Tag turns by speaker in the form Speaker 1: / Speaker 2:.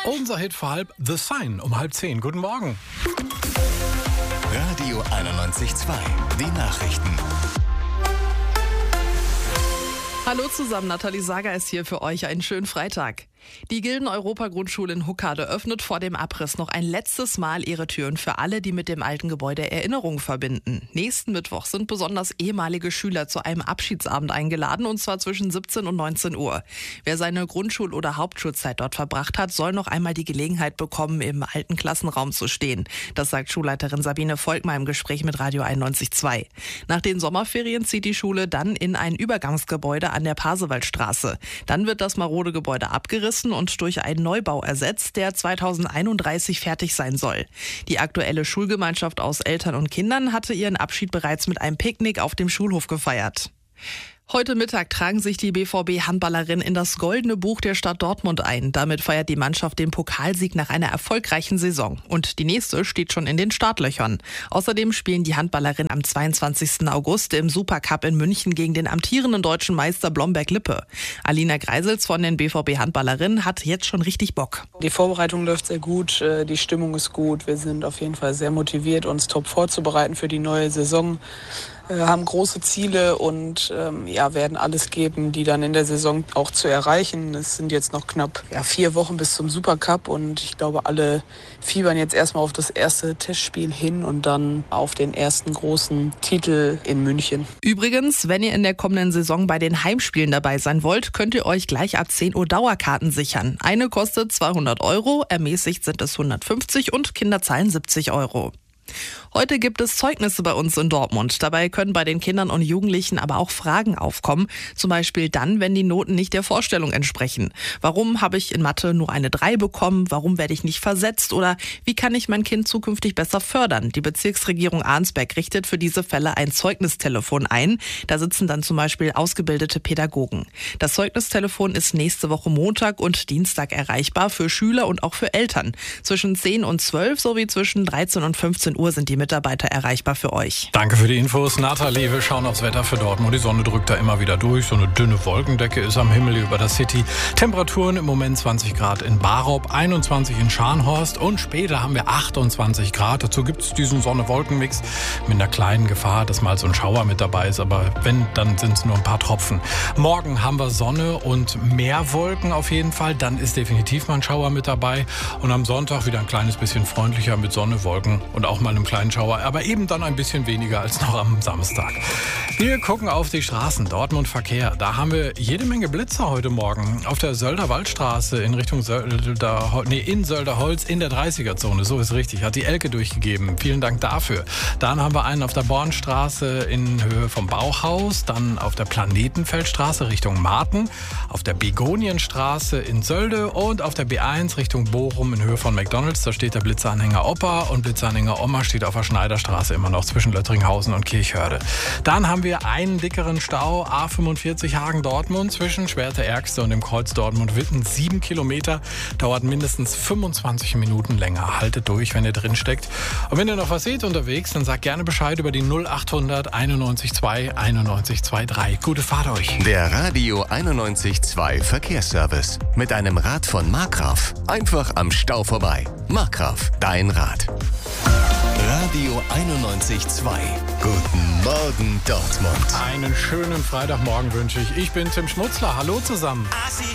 Speaker 1: Unser Hit vor halb, The Sign, um 9:30. Guten Morgen.
Speaker 2: Radio 91.2, die Nachrichten.
Speaker 3: Hallo zusammen, Nathalie Sager ist hier für euch. Einen schönen Freitag. Die Gilden-Europa-Grundschule in Huckade öffnet vor dem Abriss noch ein letztes Mal ihre Türen für alle, die mit dem alten Gebäude Erinnerungen verbinden. Nächsten Mittwoch sind besonders ehemalige Schüler zu einem Abschiedsabend eingeladen, und zwar zwischen 17 und 19 Uhr. Wer seine Grundschul- oder Hauptschulzeit dort verbracht hat, soll noch einmal die Gelegenheit bekommen, im alten Klassenraum zu stehen. Das sagt Schulleiterin Sabine Volkmar im Gespräch mit Radio 91.2. Nach den Sommerferien zieht die Schule dann in ein Übergangsgebäude an der Pasewaldstraße. Dann wird das marode Gebäude abgerissen und durch einen Neubau ersetzt, der 2031 fertig sein soll. Die aktuelle Schulgemeinschaft aus Eltern und Kindern hatte ihren Abschied bereits mit einem Picknick auf dem Schulhof gefeiert. Heute Mittag tragen sich die BVB-Handballerinnen in das Goldene Buch der Stadt Dortmund ein. Damit feiert die Mannschaft den Pokalsieg nach einer erfolgreichen Saison. Und die nächste steht schon in den Startlöchern. Außerdem spielen die Handballerinnen am 22. August im Supercup in München gegen den amtierenden deutschen Meister Blomberg-Lippe. Alina Greisels von den BVB-Handballerinnen hat jetzt schon richtig Bock.
Speaker 4: Die Vorbereitung läuft sehr gut, die Stimmung ist gut. Wir sind auf jeden Fall sehr motiviert, uns top vorzubereiten für die neue Saison. Haben große Ziele und werden alles geben, die dann in der Saison auch zu erreichen. Es sind jetzt noch knapp 4 Wochen bis zum Supercup und ich glaube, alle fiebern jetzt erstmal auf das erste Testspiel hin und dann auf den ersten großen Titel in München.
Speaker 3: Übrigens, wenn ihr in der kommenden Saison bei den Heimspielen dabei sein wollt, könnt ihr euch gleich ab 10 Uhr Dauerkarten sichern. Eine kostet 200 €, ermäßigt sind es 150 und Kinder zahlen 70 €. Heute gibt es Zeugnisse bei uns in Dortmund. Dabei können bei den Kindern und Jugendlichen aber auch Fragen aufkommen. Zum Beispiel dann, wenn die Noten nicht der Vorstellung entsprechen. Warum habe ich in Mathe nur eine 3 bekommen? Warum werde ich nicht versetzt? Oder wie kann ich mein Kind zukünftig besser fördern? Die Bezirksregierung Arnsberg richtet für diese Fälle ein Zeugnistelefon ein. Da sitzen dann zum Beispiel ausgebildete Pädagogen. Das Zeugnistelefon ist nächste Woche Montag und Dienstag erreichbar für Schüler und auch für Eltern. Zwischen 10 und 12 sowie zwischen 13 und 15 Uhr sind die Mitarbeiter erreichbar für euch.
Speaker 1: Danke für die Infos, Nathalie. Wir schauen aufs Wetter für Dortmund. Die Sonne drückt da immer wieder durch. So eine dünne Wolkendecke ist am Himmel über der City. Temperaturen im Moment 20 Grad in Barop, 21 in Scharnhorst und später haben wir 28 Grad. Dazu gibt es diesen Sonne-Wolken-Mix mit einer kleinen Gefahr, dass mal so ein Schauer mit dabei ist. Aber wenn, dann sind es nur ein paar Tropfen. Morgen haben wir Sonne und mehr Wolken auf jeden Fall. Dann ist definitiv mal ein Schauer mit dabei. Und am Sonntag wieder ein kleines bisschen freundlicher mit Sonne, Wolken und auch mal einem kleinen Schauer, aber eben dann ein bisschen weniger als noch am Samstag. Wir gucken auf die Straßen, Dortmund Verkehr. Da haben wir jede Menge Blitzer heute Morgen. Auf der Sölder Waldstraße in Richtung in Sölderholz in der 30er-Zone, so ist richtig, hat die Elke durchgegeben. Vielen Dank dafür. Dann haben wir einen auf der Bornstraße in Höhe vom Bauhaus, dann auf der Planetenfeldstraße Richtung Marten, auf der Begonienstraße in Sölde und auf der B1 Richtung Bochum in Höhe von McDonalds. Da steht der Blitzeranhänger Opa und Blitzeranhänger Oma steht auf der Schneiderstraße immer noch zwischen Löttringhausen und Kirchhörde. Dann haben wir einen dickeren Stau, A45 Hagen-Dortmund zwischen Schwerte-Ärgste und dem Kreuz Dortmund-Witten. 7 Kilometer, dauert mindestens 25 Minuten länger. Haltet durch, wenn ihr drin steckt. Und wenn ihr noch was seht unterwegs, dann sagt gerne Bescheid über die 0800 91 2 91 23. Gute Fahrt euch.
Speaker 2: Der Radio 91.2 Verkehrsservice mit einem Rad von Markgraf. Einfach am Stau vorbei. Markgraf, dein Rad. Radio 91.2. Guten Morgen, Dortmund.
Speaker 1: Einen schönen Freitagmorgen wünsche ich. Ich bin Tim Schmutzler. Hallo zusammen.